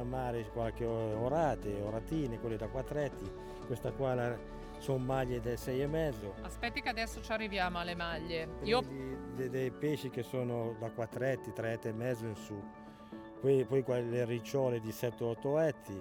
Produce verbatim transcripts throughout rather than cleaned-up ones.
mare qualche orate, oratine, quelle da quattretti, questa qua la, sono maglie del sei e mezzo. Aspetti che adesso ci arriviamo alle maglie. Io Dei, dei pesci che sono da quattretti, tre etti e mezzo in su, poi, poi quelle ricciole di sette otto etti,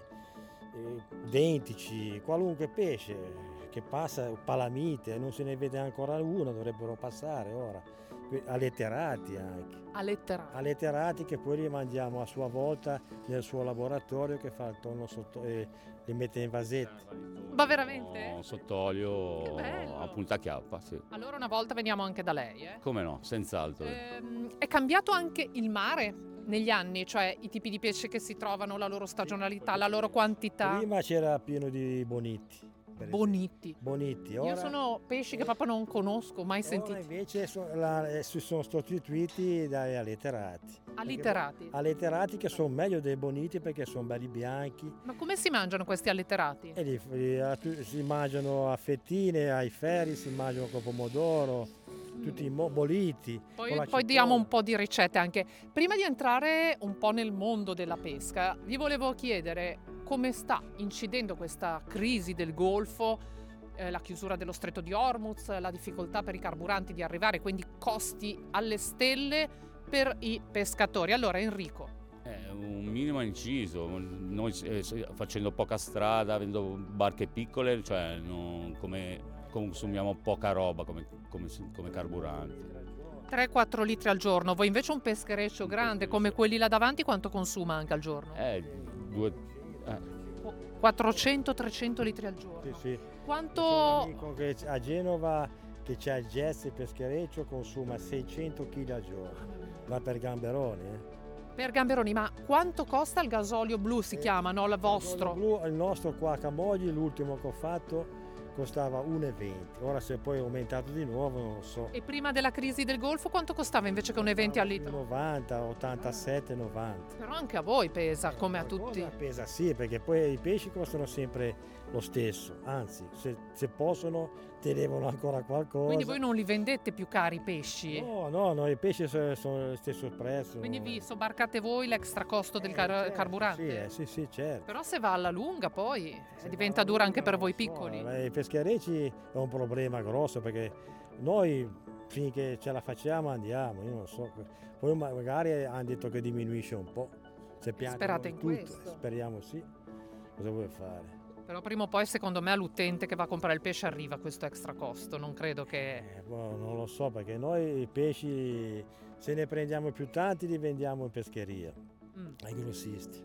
eh, dentici, qualunque pesce che passa, palamite, non se ne vede ancora uno, dovrebbero passare ora, alletterati anche. Alletterati. Alletterati che poi li mandiamo a sua volta nel suo laboratorio che fa il tonno sotto e li mette in vasetti. Ma veramente? No, sott'olio Che bello. a punta chiappa, sì. Allora una volta veniamo anche da lei, eh? Come no, senz'altro. Ehm, è cambiato anche il mare negli anni, cioè i tipi di pesce che si trovano, la loro stagionalità, la loro quantità. Prima c'era pieno di bonitti. per esempio. Bonitti. Bonitti. Ora, Io sono pesci che proprio non conosco, mai ora sentiti. invece so- la- eh, si sono sostituiti dai alletterati. Allitterati. Alletterati che sono meglio dei bonitti perché sono belli bianchi. Ma come si mangiano questi allitterati? E li, li- a tu- si mangiano a fettine, ai ferri, si mangiano con pomodoro, tutti i mo- bolliti. con Poi, la poi diamo cipolla. un po' di ricette anche. Prima di entrare un po' nel mondo della pesca, vi volevo chiedere come sta incidendo questa crisi del Golfo, eh, la chiusura dello stretto di Hormuz, la difficoltà per i carburanti di arrivare, quindi costi alle stelle per i pescatori. Allora Enrico, È un minimo inciso, noi eh, facendo poca strada, avendo barche piccole, cioè non- come consumiamo poca roba come, come, come carburanti. tre quattro litri al giorno, voi invece un peschereccio grande come quelli là davanti quanto consuma anche al giorno? Eh, due, eh, quattrocento trecento litri al giorno. Sì, sì. C'è un Quanto... amico che a Genova che c'ha il Jazz peschereccio consuma seicento chili al giorno. Va per gamberoni. Eh. Per gamberoni, ma quanto costa il gasolio blu si Eh, chiama, no? Il vostro? Il, blu, il nostro qua a Camogli, l'ultimo che ho fatto, costava uno e venti. Ora se poi è aumentato di nuovo non lo so. E prima della crisi del Golfo quanto costava invece che un venti al litro? novanta, ottantasette, novanta. Però anche a voi pesa, come a Qualcosa tutti. Pesa sì, perché poi i pesci costano sempre lo stesso, anzi se, se possono tenevano ancora qualcosa. Quindi voi non li vendete più cari i pesci? No, no, no, i pesci sono, sono lo stesso prezzo. Quindi vi sobbarcate voi l'extra costo del Eh, car- certo, carburante? Sì, eh, sì, sì, certo. Però se va alla lunga poi Se eh, diventa va dura anche lunga, per voi non so, piccoli. eh, I pescherecci è un problema grosso perché noi finché ce la facciamo andiamo, io non so. Poi ma- magari hanno detto che diminuisce un po'. Se piantano Sperate in tutto, questo? speriamo sì. Cosa vuoi fare? Però prima o poi secondo me all'utente che va a comprare il pesce arriva questo extra costo, non credo che... Eh, boh, non lo so perché noi i pesci se ne prendiamo più tanti li vendiamo in pescheria Mm. ai grossisti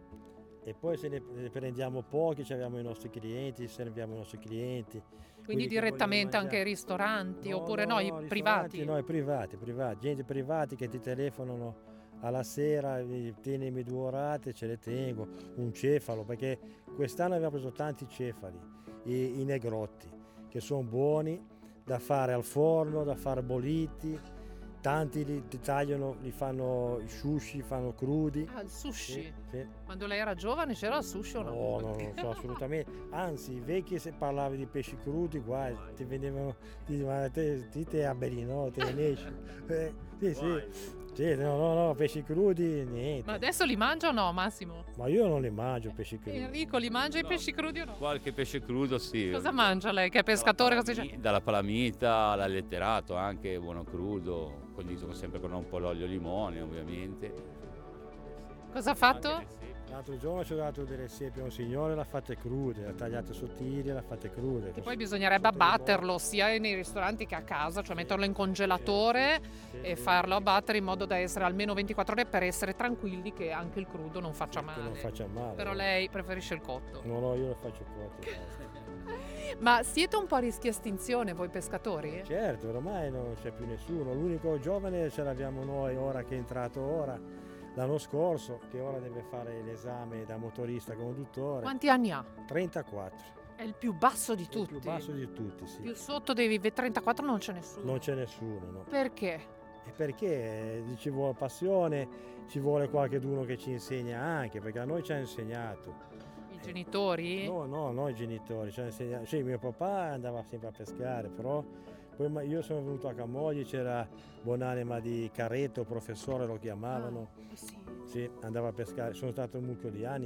e poi se ne ne prendiamo pochi ci abbiamo i nostri clienti, serviamo i nostri clienti. Quindi quelli che direttamente vogliono anche ai mangiare. ristoranti No, oppure no, no, i no, privati? ristoranti, no, i privati, privati, gente privati che ti telefonano alla sera, mi- tienimi due orate, ce le tengo, un cefalo, perché quest'anno abbiamo preso tanti cefali, i, i negrotti, che sono buoni da fare al forno, da fare bolliti, tanti li, li tagliano, li fanno i sushi, fanno crudi. Ah, il sushi. Sì, sì. Quando lei era giovane c'era il sushi o no? No, no, non so assolutamente. Anzi, i vecchi se parlavi di pesci crudi, guai, ti vendevano, ti dicevano, te, ti te aberi, no, te ne esci. Eh, sì, sì. Sì, no, no, no, pesci crudi, niente. Ma adesso li mangia o no, Massimo? Ma io non li mangio pesci crudi. Enrico, li mangia i pesci crudi o no? qualche pesce crudo sì. Cosa mangia lei che è pescatore? Cosa Dalla dice? palami- Dalla palamita all'alletterato, anche buono crudo, condito sempre con un po' l'olio limone ovviamente. Cosa ha fatto? Anche le seppie. L'altro giorno ci ho dato delle seppie a un signore, l'ha fatte crude, l'ha tagliate sottili, l'ha fatte crude. Che poi bisognerebbe abbatterlo sia nei ristoranti che a casa, cioè metterlo in congelatore Sì, e sì, farlo abbattere in modo da essere almeno ventiquattro ore per essere tranquilli che anche il crudo non faccia che male. non faccia male. Però lei preferisce il cotto. No, no, io lo faccio cotto. basta. Ma siete un po' a rischio estinzione voi pescatori? Certo, ormai non c'è più nessuno. L'unico giovane ce l'abbiamo noi ora che è entrato ora, l'anno scorso, che ora deve fare l'esame da motorista conduttore. Quanti anni ha? trentaquattro. È il più basso di È il tutti. più basso di tutti, sì. Più sotto dei trentaquattro non c'è nessuno. Non c'è nessuno, no. Perché? E perché eh, ci vuole passione, ci vuole qualcuno che ci insegna anche, perché a noi ci ha insegnato. I genitori? No, no, noi genitori, ci ha insegnato. Sì, mio papà andava sempre a pescare, però poi ma- io sono venuto a Camogli, c'era buonanima di Carretto, professore lo chiamavano, Ah, sì. sì, andava a pescare, sono stato un mucchio di anni.